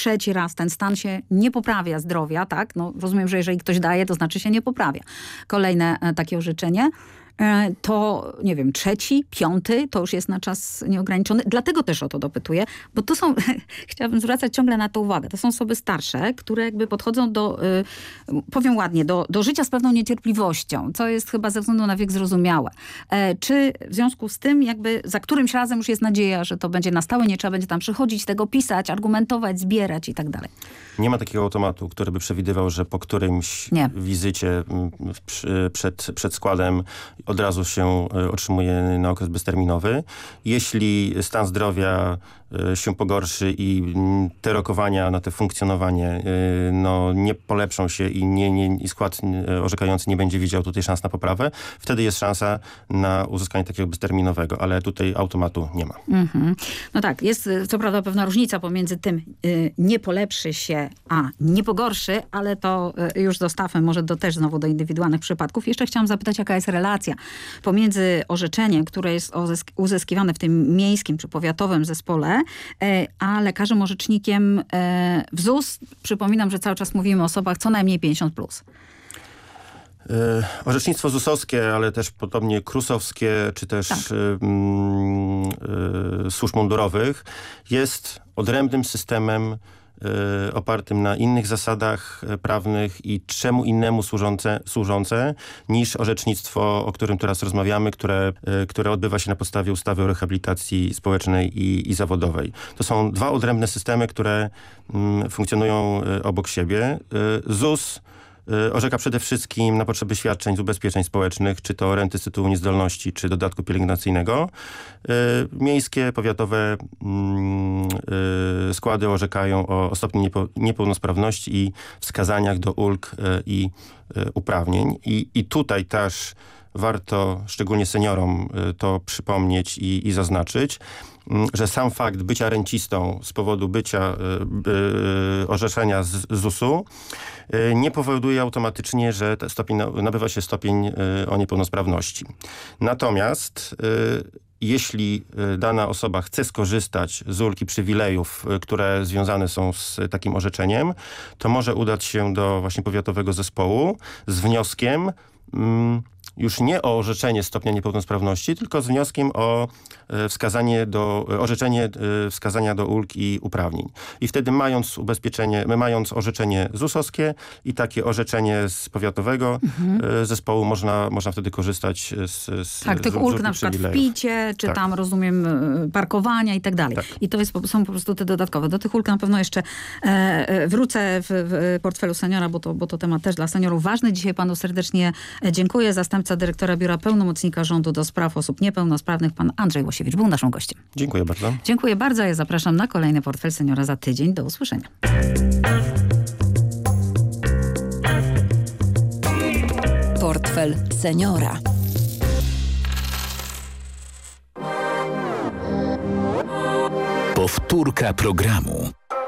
trzeci raz ten stan się nie poprawia zdrowia, tak? No, rozumiem, że jeżeli ktoś daje, to znaczy się nie poprawia. Kolejne takie orzeczenie. To, nie wiem, trzeci, piąty, to już jest na czas nieograniczony. Dlatego też o to dopytuję, bo to są, chciałabym zwracać ciągle na to uwagę, to są osoby starsze, które jakby podchodzą do, powiem ładnie, do życia z pewną niecierpliwością, co jest chyba ze względu na wiek zrozumiałe. Czy w związku z tym jakby za którymś razem już jest nadzieja, że to będzie na stałe, nie trzeba będzie tam przychodzić, tego pisać, argumentować, zbierać i tak dalej? Nie ma takiego automatu, który by przewidywał, że po którymś wizycie przed składem od razu się otrzymuje na okres bezterminowy. Jeśli stan zdrowia się pogorszy i te rokowania na te funkcjonowanie nie polepszą się i skład orzekający nie będzie widział tutaj szans na poprawę, wtedy jest szansa na uzyskanie takiego bezterminowego, ale tutaj automatu nie ma. No tak, jest co prawda pewna różnica pomiędzy tym nie polepszy się, a nie pogorszy, ale to już zostawmy może też znowu do indywidualnych przypadków. Jeszcze chciałam zapytać, jaka jest relacja pomiędzy orzeczeniem, które jest uzyskiwane w tym miejskim czy powiatowym zespole, a lekarzem orzecznikiem w ZUS. Przypominam, że cały czas mówimy o osobach co najmniej 50+. Orzecznictwo ZUS-owskie, ale też podobnie KRUS-owskie, czy też służb mundurowych jest odrębnym systemem opartym na innych zasadach prawnych i czemu innemu służące niż orzecznictwo, o którym teraz rozmawiamy, które odbywa się na podstawie ustawy o rehabilitacji społecznej i zawodowej. To są dwa odrębne systemy, które funkcjonują obok siebie. ZUS orzeka przede wszystkim na potrzeby świadczeń z ubezpieczeń społecznych, czy to renty z tytułu niezdolności, czy dodatku pielęgnacyjnego. Miejskie, powiatowe składy orzekają o stopniu niepełnosprawności i wskazaniach do ulg i uprawnień. I tutaj też warto szczególnie seniorom to przypomnieć i zaznaczyć, że sam fakt bycia rencistą z powodu orzeczenia z ZUS-u nie powoduje automatycznie, że nabywa się stopień o niepełnosprawności. Natomiast jeśli dana osoba chce skorzystać z ulg i przywilejów, które związane są z takim orzeczeniem, to może udać się do właśnie powiatowego zespołu z wnioskiem już nie o orzeczenie stopnia niepełnosprawności, tylko z wnioskiem o orzeczenie wskazania do ulg i uprawnień. I wtedy mając orzeczenie ZUS-owskie i takie orzeczenie z powiatowego zespołu można wtedy korzystać z tak, tych ulg na przykład w picie, czy tam rozumiem parkowania i tak dalej. I to są po prostu te dodatkowe. Do tych ulg na pewno jeszcze wrócę w portfelu seniora, bo to temat też dla seniorów ważny. Dzisiaj panu serdecznie dziękuję. Zastępca dyrektora Biura Pełnomocnika Rządu do Spraw Osób Niepełnosprawnych, pan Andrzej Łosiewicz, był naszym gościem. Dziękuję bardzo. Dziękuję bardzo. Ja zapraszam na kolejny portfel seniora za tydzień. Do usłyszenia. Portfel seniora. Powtórka programu.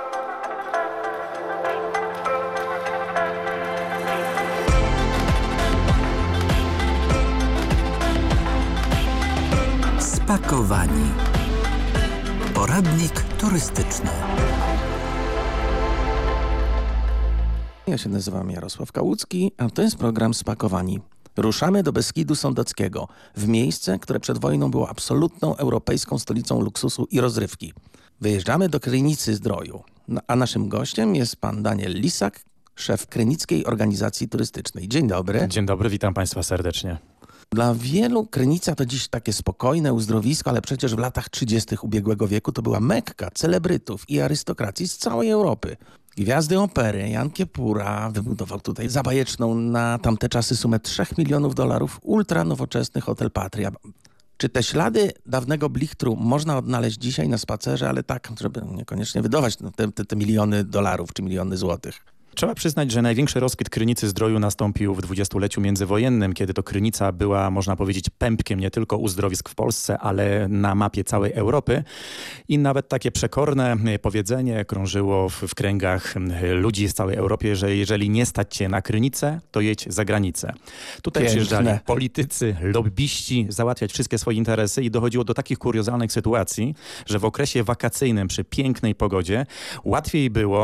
Spakowani. Poradnik turystyczny. Ja się nazywam Jarosław Kałucki, a to jest program Spakowani. Ruszamy do Beskidu Sądeckiego, w miejsce, które przed wojną było absolutną europejską stolicą luksusu i rozrywki. Wyjeżdżamy do Krynicy-Zdroju, a naszym gościem jest pan Daniel Lisak, szef Krynickiej Organizacji Turystycznej. Dzień dobry. Dzień dobry, witam państwa serdecznie. Dla wielu Krynica to dziś takie spokojne uzdrowisko, ale przecież w latach 30. ubiegłego wieku to była Mekka celebrytów i arystokracji z całej Europy. Gwiazdy opery, Jan Kiepura wybudował tutaj za bajeczną na tamte czasy sumę $3 milionów ultra nowoczesny hotel Patria. Czy te ślady dawnego blichtru można odnaleźć dzisiaj na spacerze, ale tak, żeby niekoniecznie wydawać te miliony dolarów czy miliony złotych? Trzeba przyznać, że największy rozkwit Krynicy-Zdroju nastąpił w dwudziestoleciu międzywojennym, kiedy to Krynica była, można powiedzieć, pępkiem nie tylko uzdrowisk w Polsce, ale na mapie całej Europy. I nawet takie przekorne powiedzenie krążyło w kręgach ludzi z całej Europy, że jeżeli nie stać cię na Krynicę, to jedź za granicę. Tutaj przyjeżdżali politycy, lobbyści załatwiać wszystkie swoje interesy i dochodziło do takich kuriozalnych sytuacji, że w okresie wakacyjnym przy pięknej pogodzie łatwiej było